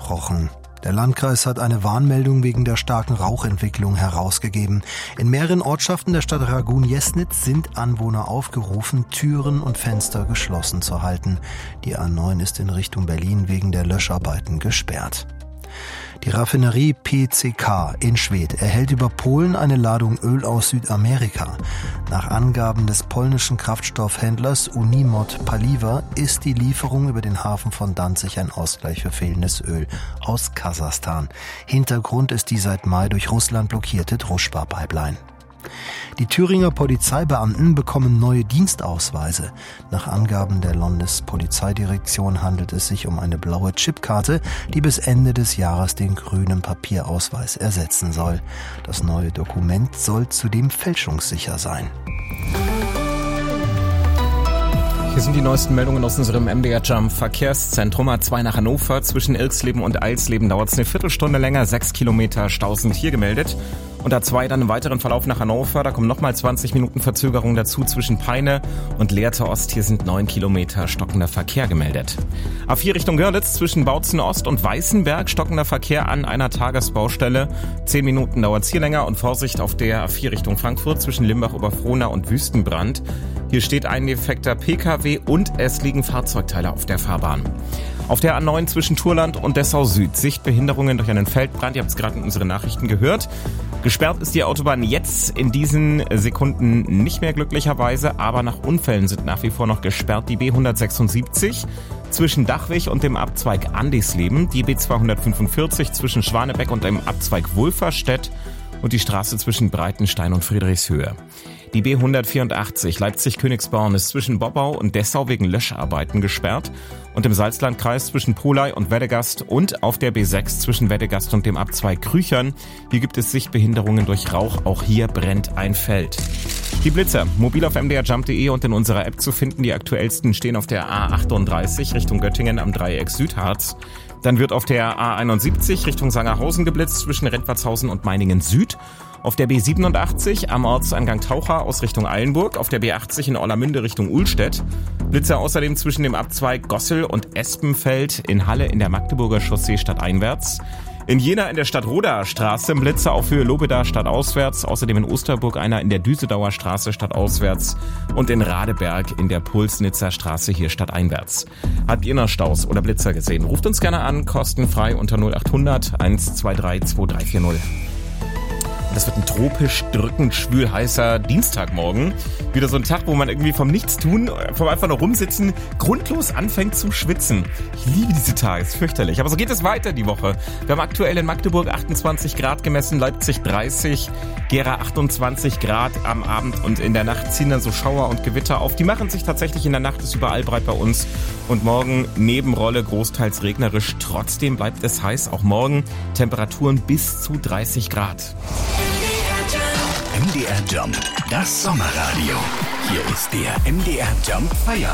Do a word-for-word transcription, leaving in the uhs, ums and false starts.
ausgebrochen. Der Landkreis hat eine Warnmeldung wegen der starken Rauchentwicklung herausgegeben. In mehreren Ortschaften der Stadt Ragun-Jesnitz sind Anwohner aufgerufen, Türen und Fenster geschlossen zu halten. Die A neun ist in Richtung Berlin wegen der Löscharbeiten gesperrt. Die Raffinerie P C K in Schwedt erhält über Polen eine Ladung Öl aus Südamerika. Nach Angaben des polnischen Kraftstoffhändlers Unimod Paliwa ist die Lieferung über den Hafen von Danzig ein Ausgleich für fehlendes Öl aus Kasachstan. Hintergrund ist die seit Mai durch Russland blockierte Druschba-Pipeline. Die Thüringer Polizeibeamten bekommen neue Dienstausweise. Nach Angaben der Landespolizeidirektion handelt es sich um eine blaue Chipkarte, die bis Ende des Jahres den grünen Papierausweis ersetzen soll. Das neue Dokument soll zudem fälschungssicher sein. Hier sind die neuesten Meldungen aus unserem M D R Jump Verkehrszentrum. A zwei nach Hannover. Zwischen Ilksleben und Eilsleben dauert es eine Viertelstunde länger. Sechs Kilometer Stau sind hier gemeldet. Und A zwei dann im weiteren Verlauf nach Hannover. Da kommen nochmal zwanzig Minuten Verzögerung dazu zwischen Peine und Lehrte Ost. Hier sind neun Kilometer stockender Verkehr gemeldet. A vier Richtung Görlitz zwischen Bautzen Ost und Weißenberg. Stockender Verkehr an einer Tagesbaustelle. Zehn Minuten dauert es hier länger. Und Vorsicht auf der A vier Richtung Frankfurt zwischen Limbach-Oberfrohna und Wüstenbrand. Hier steht ein defekter P K W und es liegen Fahrzeugteile auf der Fahrbahn. Auf der A neun zwischen Turland und Dessau Süd. Sichtbehinderungen durch einen Feldbrand. Ihr habt es gerade in unseren Nachrichten gehört. Gesperrt ist die Autobahn jetzt in diesen Sekunden nicht mehr glücklicherweise, aber nach Unfällen sind nach wie vor noch gesperrt die B hundertsechsundsiebzig zwischen Dachwig und dem Abzweig Andisleben, die B zweihundertfünfundvierzig zwischen Schwanebeck und dem Abzweig Wulferstedt und die Straße zwischen Breitenstein und Friedrichshöhe. Die B hundertvierundachtzig Leipzig-Königsborn ist zwischen Bobbau und Dessau wegen Löscharbeiten gesperrt und im Salzlandkreis zwischen Polei und Weddegast und auf der B sechs zwischen Weddegast und dem Abzweig Krüchern. Hier gibt es Sichtbehinderungen durch Rauch, auch hier brennt ein Feld. Die Blitzer, mobil auf m d r jump punkt d e und in unserer App zu finden. Die aktuellsten stehen auf der A achtunddreißig Richtung Göttingen am Dreieck Südharz. Dann wird auf der A einundsiebzig Richtung Sangerhausen geblitzt zwischen Rentwartshausen und Meiningen Süd. Auf der B siebenundachtzig am Ortsangang Taucher aus Richtung Eilenburg. Auf der B achtzig in Orlamünde Richtung Uhlstedt. Blitzer außerdem zwischen dem Abzweig Gossel und Espenfeld in Halle in der Magdeburger Chaussee stadteinwärts. In Jena in der Stadtrodaer Straße im Blitzer auf Höhe Lobeda stadtauswärts. Außerdem in Osterburg einer in der Düsedauer Straße stadtauswärts. Und in Radeberg in der Pulsnitzer Straße hier stadteinwärts. Habt ihr noch Staus oder Blitzer gesehen? Ruft uns gerne an, kostenfrei unter null achthundert eins zwei drei zwei drei vier null. Das wird ein tropisch drückend schwül heißer Dienstagmorgen. Wieder so ein Tag, wo man irgendwie vom Nichtstun, vom einfach nur rumsitzen, grundlos anfängt zu schwitzen. Ich liebe diese Tage, ist fürchterlich. Aber so geht es weiter die Woche. Wir haben aktuell in Magdeburg achtundzwanzig Grad gemessen, Leipzig dreißig, Gera achtundzwanzig Grad am Abend und in der Nacht ziehen dann so Schauer und Gewitter auf. Die machen sich tatsächlich in der Nacht, ist überall breit bei uns. Und morgen Nebenrolle, großteils regnerisch. Trotzdem bleibt es heiß, auch morgen Temperaturen bis zu dreißig Grad. M D R Jump, das Sommerradio. Hier ist der M D R Jump Feierabend.